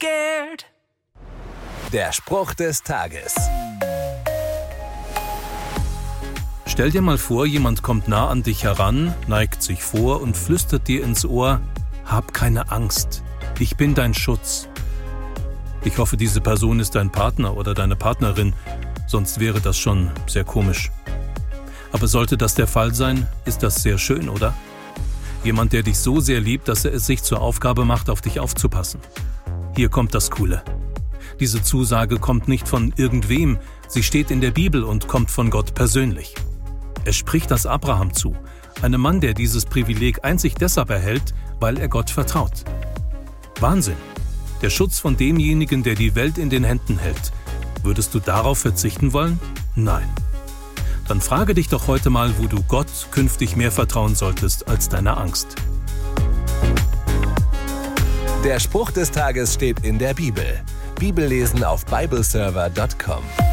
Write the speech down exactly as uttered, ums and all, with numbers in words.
scared. Der Spruch des Tages. Stell dir mal vor, jemand kommt nah an dich heran, neigt sich vor und flüstert dir ins Ohr: Hab keine Angst, ich bin dein Schutz. Ich hoffe, diese Person ist dein Partner oder deine Partnerin, sonst wäre das schon sehr komisch. Aber sollte das der Fall sein, ist das sehr schön, oder? Jemand, der dich so sehr liebt, dass er es sich zur Aufgabe macht, auf dich aufzupassen. Hier kommt das Coole. Diese Zusage kommt nicht von irgendwem, sie steht in der Bibel und kommt von Gott persönlich. Er spricht das Abraham zu, einem Mann, der dieses Privileg einzig deshalb erhält, weil er Gott vertraut. Wahnsinn! Der Schutz von demjenigen, der die Welt in den Händen hält. Würdest du darauf verzichten wollen? Nein. Dann frage dich doch heute mal, wo du Gott künftig mehr vertrauen solltest als deiner Angst. Der Spruch des Tages steht in der Bibel. Bibellesen auf bibleserver punkt com.